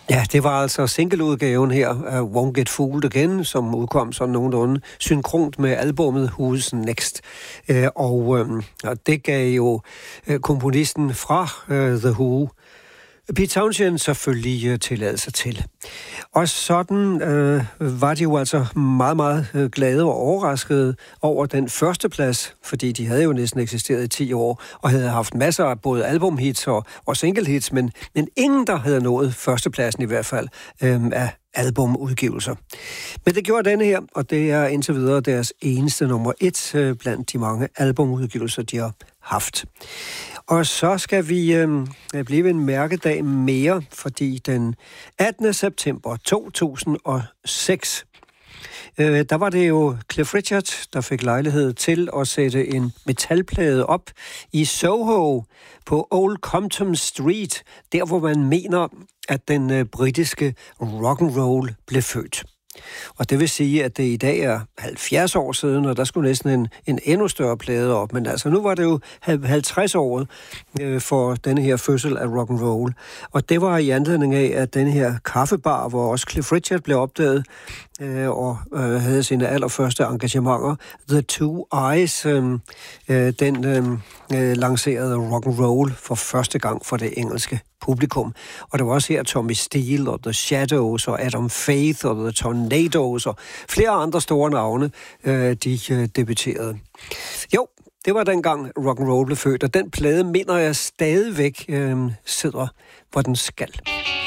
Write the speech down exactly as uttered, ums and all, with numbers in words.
Ja, det var altså singleudgaven her af Won't Get Fooled Again, som udkom sådan nogenlunde synkront med albummet Who's Next. Øh, og, øh, og det gav jo øh, komponisten fra øh, The Who, Pete Townshend, selvfølgelig øh, tilladelse til. Og sådan øh, var de jo altså meget, meget øh, glade og overraskede over den første plads, fordi de havde jo næsten eksisteret i ti år, og havde haft masser af både albumhits og, og singlehits, men, men ingen, der havde nået førstepladsen i hvert fald øh, af albumudgivelser. Men det gjorde denne her, og det er indtil videre deres eneste nummer et øh, blandt de mange albumudgivelser, de har haft. Og så skal vi øh, blive en mærkedag mere, fordi den attende september to tusind og seks, øh, der var det jo Cliff Richard, der fik lejlighed til at sætte en metalplade op i Soho på Old Compton Street, der hvor man mener, at den øh, britiske rock'n'roll blev født. Og det vil sige, at det i dag er halvfjerds år siden, og der skulle næsten en, en endnu større plade op. Men altså, nu var det jo halvtreds år øh, for denne her fødsel af rock'n'roll. Og det var i anledning af, at denne her kaffebar, hvor også Cliff Richard blev opdaget, øh, og øh, havde sine allerførste engagementer, The Two Eyes, øh, øh, den øh, lancerede rock'n'roll for første gang for det engelske publikum. Og der var også her Tommy Steele og The Shadows og Adam Faith og The Tornadoes og flere andre store navne, øh, de øh, debuterede. Jo, det var dengang rock'n'roll blev født, og den plade mener jeg stadigvæk øh, sidder, hvor den skal.